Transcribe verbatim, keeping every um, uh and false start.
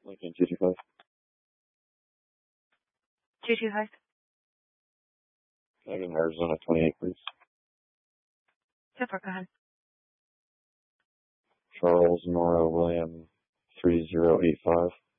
Lincoln two two five. two two five. Can I get an Arizona twenty-eight, please? Super, go ahead. Charles Nora William three zero eight five.